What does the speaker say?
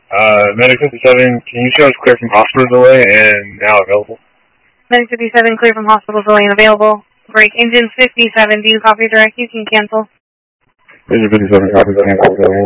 Medic 57, can you show us clear from hospital delay and now available? Medic 57, clear from hospital delay and available. Break engine 57, do you copy direct? You can cancel. Engine 57, copy, cancel, available.